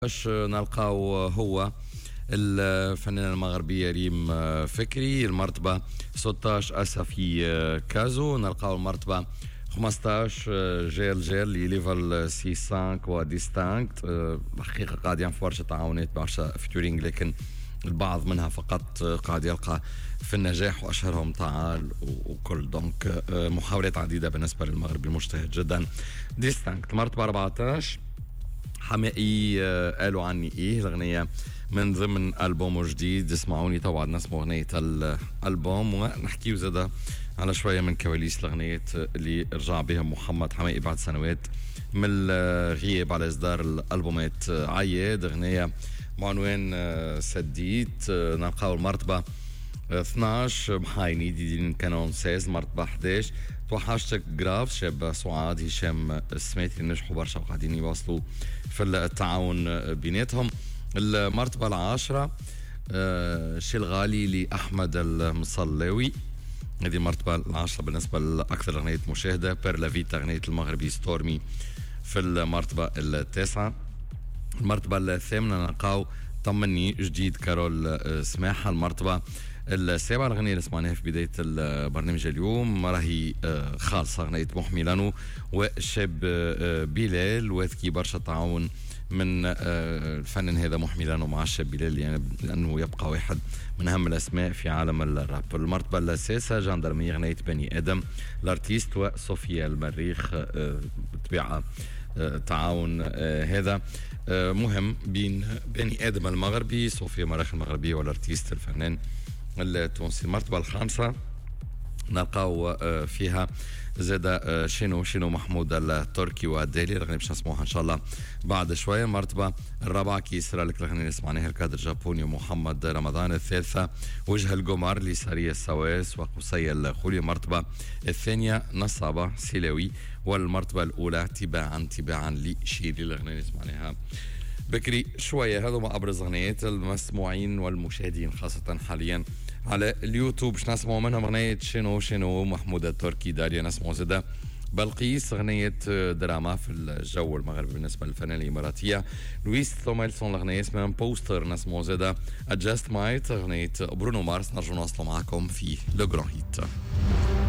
باش نلقاو هو الفنانة المغربية ريم فكري. المرتبة 16 أسفي كازو. نلقاو المرتبة 15 جيل اللي ليفل سي 5 وديستانكت. الحقيقة قاعد يعمل في برشا تعاونات برشا فيتورينج، لكن البعض منها فقط قاعد يلقى في النجاح واشهرهم تعال وكل دونك محاولات عديدة بالنسبة للمغربي المجتهد جدا. ديستانكت المرتبة 14 حمائي قالوا عني ايه، الاغنيه من ضمن البوم جديد. اسمعوني طبعا نسمع اغنيه الالبوم ونحكيو زاده على شويه من كواليس الاغنيه اللي رجع بها محمد حمائي بعد سنوات من الغياب على اصدار الالبومات. عياد اغنيه بعنوان سديت. نلقاو المرتبه 12 محايني دي كانون 16. مرتبه 11 توحشتك جراف شاب سعاد هشام السميتي، نجحوا برشا وقاعدين يواصلوا في التعاون بيناتهم. المرتبه العاشره شي الغالي لأحمد المصلاوي، هذه المرتبه العاشره بالنسبه لاكثر اغنيه مشاهده. بيرلافيتا اغنيه المغربي ستورمي في المرتبه التاسعه. المرتبه الثامنه نلقاو طمني جديد كارول سماحه. المرتبه السابعة الأغنية اللي سمعناها في بداية البرنامج اليوم راهي خالصة، أغنية محملانو والشاب بلال، وذكي برشا تعاون من الفنان هذا محملانو مع الشاب بلال، يعني لأنه يبقى واحد من أهم الأسماء في عالم الراب. المرتبة السادسة جاندرمية أغنية بني آدم الارتيست وصوفيا المريخ، بطبيعة تعاون هذا مهم بين بني آدم المغربي صوفيا المريخ المغربية والارتيست الفنان التونسي. المرتبة الخامسة نلقاو فيها زاد شنو محمود التركي والدالي، الاغنيه باش نسمعوها ان شاء الله بعد شويه. المرتبه الرابعه كي يسرى لك الاغنيه اللي سمعناها الكادر الجابوني ومحمد رمضان. الثالثه وجه القمر لسارية السواس وقصي الخولي. المرتبه الثانيه نصابه سيلاوي. والمرتبه الاولى تباعا لشيري، الاغنيه اللي سمعناها بكري شويه. هذو ما ابرز اغنيات المسموعين والمشاهدين خاصه حاليا على اليوتيوب. باش نسمعوا منهم اغنيه شنو محمود التركي. داليا نسمعوا زاده بلقيس اغنيه دراما في الجو المغربي بالنسبه للفنانه الاماراتيه. لويس ثوميلسون الاغنيه اسمها بوستر. نسمعوا زاده ادجاست مايت اغنيه برونو مارس. نرجو نواصلوا معكم في لو جران هيت.